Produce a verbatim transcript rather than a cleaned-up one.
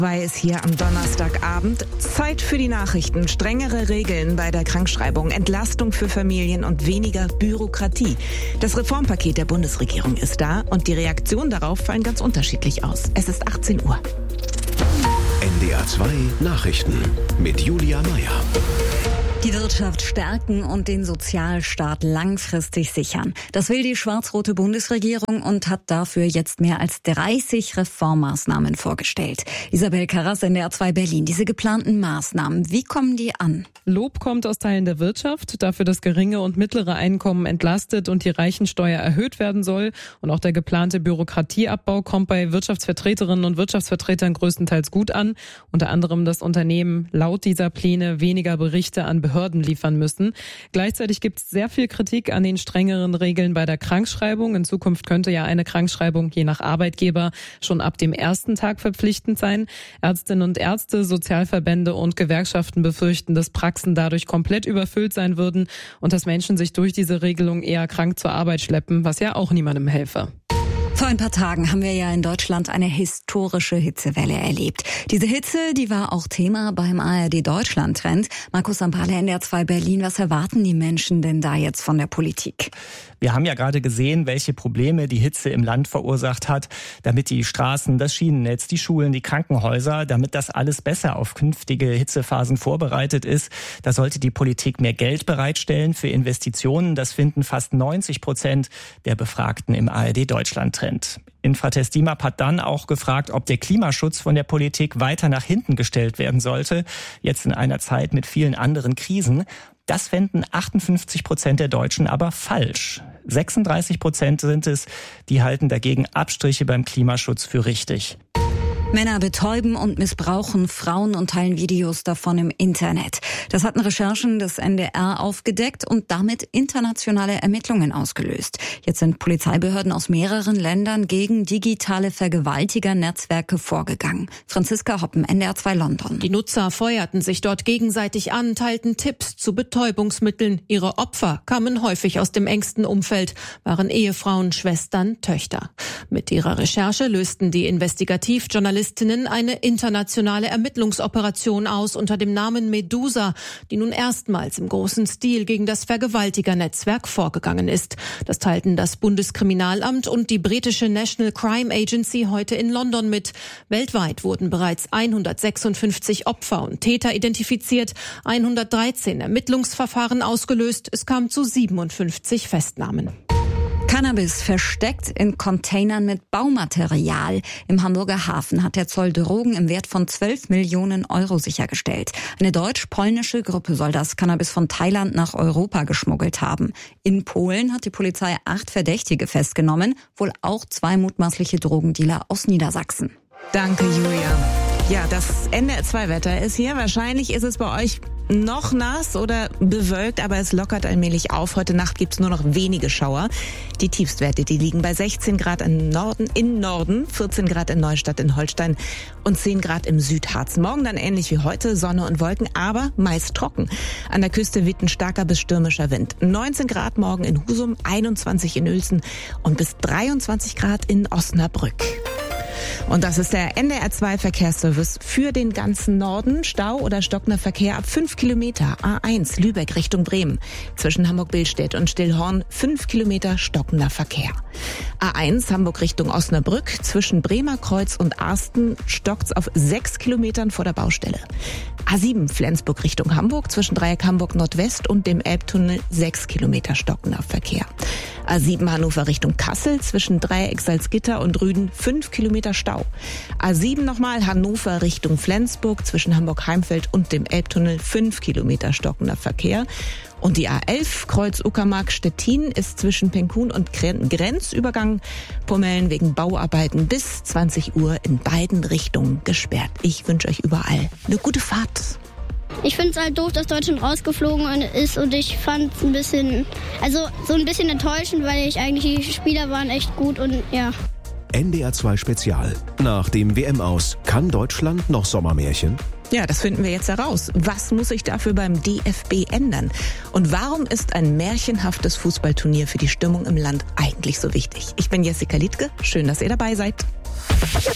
Weil es hier am Donnerstagabend Zeit für die Nachrichten, strengere Regeln bei der Krankschreibung, Entlastung für Familien und weniger Bürokratie. Das Reformpaket der Bundesregierung ist da und die Reaktionen darauf fallen ganz unterschiedlich aus. Es ist achtzehn Uhr. N D R zwei Nachrichten mit Julia Meyer. Die Wirtschaft stärken und den Sozialstaat langfristig sichern. Das will die schwarz-rote Bundesregierung und hat dafür jetzt mehr als dreißig Reformmaßnahmen vorgestellt. Isabel Karras, N D R zwei Berlin. Diese geplanten Maßnahmen, wie kommen die an? Lob kommt aus Teilen der Wirtschaft, dafür, dass geringe und mittlere Einkommen entlastet und die Reichensteuer erhöht werden soll. Und auch der geplante Bürokratieabbau kommt bei Wirtschaftsvertreterinnen und Wirtschaftsvertretern größtenteils gut an. Unter anderem, dass Unternehmen laut dieser Pläne weniger Berichte an Behörden liefern müssen. Gleichzeitig gibt es sehr viel Kritik an den strengeren Regeln bei der Krankschreibung. In Zukunft könnte ja eine Krankschreibung je nach Arbeitgeber schon ab dem ersten Tag verpflichtend sein. Ärztinnen und Ärzte, Sozialverbände und Gewerkschaften befürchten, dass Praxen dadurch komplett überfüllt sein würden und dass Menschen sich durch diese Regelung eher krank zur Arbeit schleppen, was ja auch niemandem helfe. Vor ein paar Tagen haben wir ja in Deutschland eine historische Hitzewelle erlebt. Diese Hitze, die war auch Thema beim A R D-Deutschland-Trend. Markus Sampale, N D R zwei Berlin, was erwarten die Menschen denn da jetzt von der Politik? Wir haben ja gerade gesehen, welche Probleme die Hitze im Land verursacht hat, damit die Straßen, das Schienennetz, die Schulen, die Krankenhäuser, damit das alles besser auf künftige Hitzephasen vorbereitet ist. Da sollte die Politik mehr Geld bereitstellen für Investitionen. Das finden fast neunzig Prozent der Befragten im A R D-Deutschland-Trend. Infratest DIMAP hat dann auch gefragt, ob der Klimaschutz von der Politik weiter nach hinten gestellt werden sollte, jetzt in einer Zeit mit vielen anderen Krisen. Das fänden achtundfünfzig Prozent der Deutschen aber falsch. sechsunddreißig Prozent sind es, die halten dagegen Abstriche beim Klimaschutz für richtig. Männer betäuben und missbrauchen Frauen und teilen Videos davon im Internet. Das hatten Recherchen des N D R aufgedeckt und damit internationale Ermittlungen ausgelöst. Jetzt sind Polizeibehörden aus mehreren Ländern gegen digitale Vergewaltiger-Netzwerke vorgegangen. Franziska Hoppen, N D R zwei London. Die Nutzer feuerten sich dort gegenseitig an, teilten Tipps zu Betäubungsmitteln. Ihre Opfer kamen häufig aus dem engsten Umfeld, waren Ehefrauen, Schwestern, Töchter. Mit ihrer Recherche lösten die Investigativjournalisten eine internationale Ermittlungsoperation aus unter dem Namen Medusa, die nun erstmals im großen Stil gegen das Vergewaltigernetzwerk vorgegangen ist. Das teilten das Bundeskriminalamt und die britische National Crime Agency heute in London mit. Weltweit wurden bereits hundertsechsundfünfzig Opfer und Täter identifiziert, hundertdreizehn Ermittlungsverfahren ausgelöst. Es kam zu siebenundfünfzig Festnahmen. Cannabis versteckt in Containern mit Baumaterial. Im Hamburger Hafen hat der Zoll Drogen im Wert von zwölf Millionen Euro sichergestellt. Eine deutsch-polnische Gruppe soll das Cannabis von Thailand nach Europa geschmuggelt haben. In Polen hat die Polizei acht Verdächtige festgenommen, wohl auch zwei mutmaßliche Drogendealer aus Niedersachsen. Danke, Julia. Ja, das N D R zwei Wetter ist hier. Wahrscheinlich ist es bei euch noch nass oder bewölkt, aber es lockert allmählich auf. Heute Nacht gibt's nur noch wenige Schauer. Die Tiefstwerte, die liegen bei sechzehn Grad im Norden, in Norden, vierzehn Grad in Neustadt in Holstein und zehn Grad im Südharz. Morgen dann ähnlich wie heute, Sonne und Wolken, aber meist trocken. An der Küste weht ein starker bis stürmischer Wind. neunzehn Grad morgen in Husum, einundzwanzig in Uelzen und bis dreiundzwanzig Grad in Osnabrück. Und das ist der N D R zwei Verkehrsservice für den ganzen Norden. Stau oder stockender Verkehr ab fünf Kilometer. A eins Lübeck Richtung Bremen. Zwischen Hamburg-Billstedt und Stillhorn fünf Kilometer stockender Verkehr. A eins Hamburg Richtung Osnabrück. Zwischen Bremerkreuz und Arsten stockt's auf sechs Kilometern vor der Baustelle. A sieben Flensburg Richtung Hamburg. Zwischen Dreieck Hamburg Nordwest und dem Elbtunnel sechs Kilometer stockender Verkehr. A sieben Hannover Richtung Kassel. Zwischen Dreieck Salzgitter und Rüden fünf Kilometer Stau. A sieben nochmal Hannover Richtung Flensburg. Zwischen Hamburg-Heimfeld und dem Elbtunnel fünf Kilometer stockender Verkehr. Und die A elf Kreuz Uckermark-Stettin ist zwischen Penkun und Grenzübergang Pomellen wegen Bauarbeiten bis zwanzig Uhr in beiden Richtungen gesperrt. Ich wünsche euch überall eine gute Fahrt. Ich finde es halt doof, dass Deutschland rausgeflogen ist und ich fand es ein bisschen, also so ein bisschen enttäuschend, weil ich eigentlich, die Spieler waren echt gut und ja. N D R zwei Spezial. Nach dem W M-Aus, kann Deutschland noch Sommermärchen? Ja, das finden wir jetzt heraus. Was muss sich dafür beim D F B ändern? Und warum ist ein märchenhaftes Fußballturnier für die Stimmung im Land eigentlich so wichtig? Ich bin Jessica Liedtke. Schön, dass ihr dabei seid.